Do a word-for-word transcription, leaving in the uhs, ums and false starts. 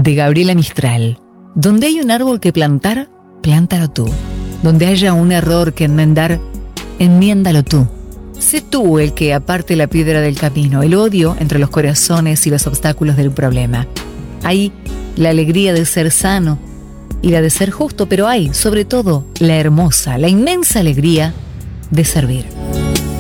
de Gabriela Mistral. Donde hay un árbol que plantar, plántalo tú. Donde haya un error que enmendar, enmiéndalo tú. Sé tú el que aparte la piedra del camino, el odio entre los corazones y los obstáculos del problema. Hay la alegría de ser sano y la de ser justo, pero hay, sobre todo, la hermosa, la inmensa alegría de servir.